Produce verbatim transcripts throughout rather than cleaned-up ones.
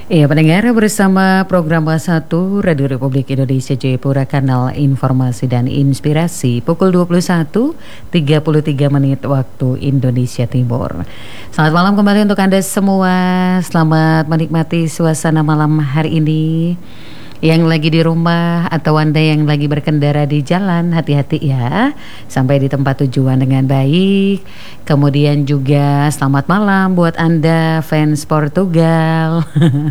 Iya, pendengar bersama program satu Radio Republik Indonesia Jayapura, kanal informasi dan inspirasi, pukul dua puluh satu tiga puluh tiga menit waktu Indonesia Timur. Selamat malam kembali untuk Anda semua. Selamat menikmati suasana malam hari ini. Yang lagi di rumah atau Anda yang lagi berkendara di jalan, hati-hati ya, sampai di tempat tujuan dengan baik. Kemudian juga selamat malam buat Anda fans Portugal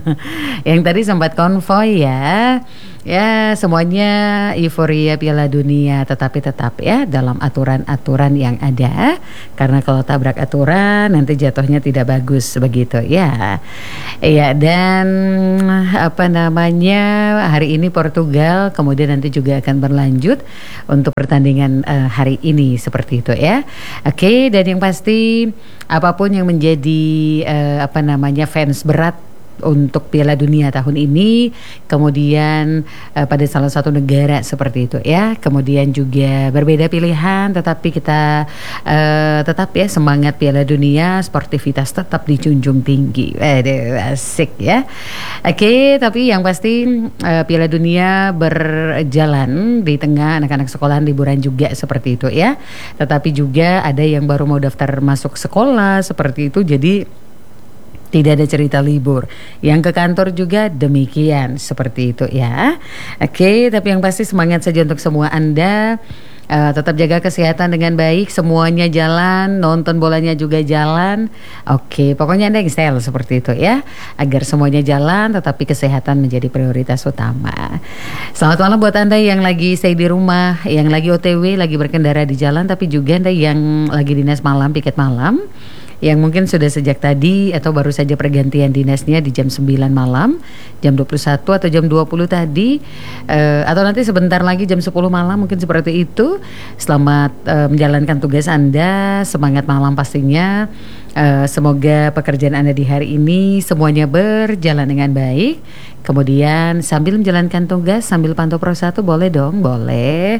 yang tadi sempat konvoy ya. Ya, semuanya euforia Piala Dunia, tetapi tetap ya dalam aturan-aturan yang ada. Karena kalau tabrak aturan nanti jatuhnya tidak bagus begitu ya. Iya, dan apa namanya, hari ini Portugal, kemudian nanti juga akan berlanjut untuk pertandingan uh, hari ini seperti itu ya. Oke, dan yang pasti apapun yang menjadi uh, apa namanya fans berat untuk Piala Dunia tahun ini, kemudian uh, pada salah satu negara seperti itu ya, kemudian juga berbeda pilihan, tetapi kita uh, tetap ya semangat Piala Dunia, sportivitas tetap dijunjung tinggi. Aduh, asik ya. Oke, tapi yang pasti uh, Piala Dunia berjalan di tengah anak-anak sekolahan liburan juga seperti itu ya, tetapi juga ada yang baru mau daftar masuk sekolah seperti itu, jadi tidak ada cerita libur. Yang ke kantor juga demikian, seperti itu ya. Oke, tapi yang pasti semangat saja untuk semua Anda. Uh, tetap jaga kesehatan dengan baik, semuanya jalan, nonton bolanya juga jalan. Oke, pokoknya Anda yang style seperti itu ya, agar semuanya jalan tetapi kesehatan menjadi prioritas utama. Selamat malam buat Anda yang lagi stay di rumah, yang lagi O T W, lagi berkendara di jalan, tapi juga Anda yang lagi dinas malam, piket malam, yang mungkin sudah sejak tadi atau baru saja pergantian dinasnya di jam sembilan malam, jam dua puluh satu atau jam dua puluh tadi, uh, atau nanti sebentar lagi jam sepuluh malam mungkin seperti itu. Selamat uh, menjalankan tugas Anda, semangat malam pastinya. Uh, semoga pekerjaan Anda di hari ini semuanya berjalan dengan baik. Kemudian sambil menjalankan tugas, sambil pantau Pro satu, boleh dong, boleh.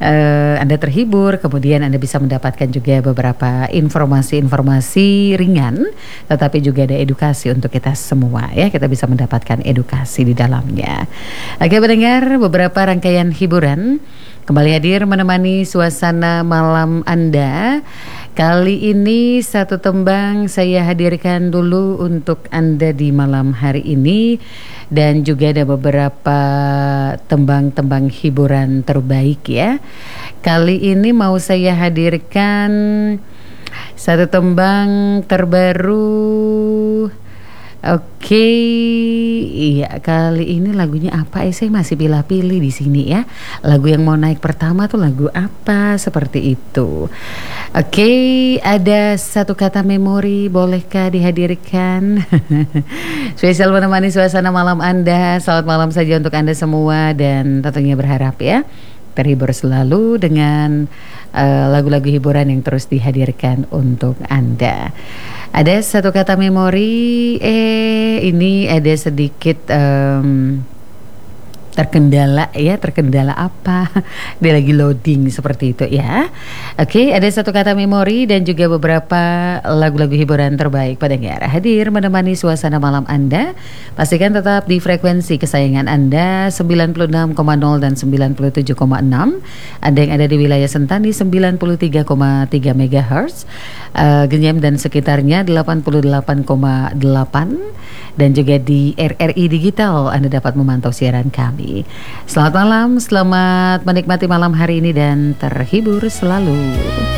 Uh, Anda terhibur, kemudian Anda bisa mendapatkan juga beberapa informasi-informasi ringan, tetapi juga ada edukasi untuk kita semua ya. Kita bisa mendapatkan edukasi di dalamnya. Oke pendengar, beberapa rangkaian hiburan kembali hadir menemani suasana malam Anda. Kali ini satu tembang saya hadirkan dulu untuk Anda di malam hari ini, dan juga ada beberapa tembang-tembang hiburan terbaik ya. Kali ini mau saya hadirkan satu tembang terbaru. Oke, iya kali ini lagunya apa? Eh, saya masih pilih-pilih di sini ya. Lagu yang mau naik pertama tuh lagu apa? Seperti itu. Oke, ada satu kata memori, bolehkah dihadirkan? Spesial menemani suasana malam Anda. Selamat malam saja untuk Anda semua, dan tentunya berharap ya terhibur selalu dengan uh, lagu-lagu hiburan yang terus dihadirkan untuk Anda. Ada satu kata memori, eh ini ada sedikit um, terkendala ya, terkendala apa? Dia lagi loading seperti itu ya. Oke, ada satu kata memori dan juga beberapa lagu-lagu hiburan terbaik pendengar hadir menemani suasana malam Anda. Pastikan tetap di frekuensi kesayangan Anda sembilan puluh enam koma nol dan sembilan puluh tujuh koma enam. Ada yang ada di wilayah Sentani sembilan puluh tiga koma tiga megahertz, uh, Genyam dan sekitarnya delapan puluh delapan koma delapan, dan juga di R R I Digital Anda dapat memantau siaran kami. Selamat malam, selamat menikmati malam hari ini dan terhibur selalu.